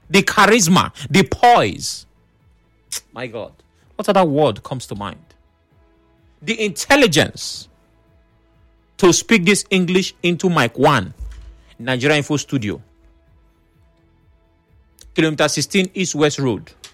the charisma, the poise. My God. What other word comes to mind? The intelligence to speak this English into mic 1, Nigeria Info Studio. Kilometer 16 East West Road,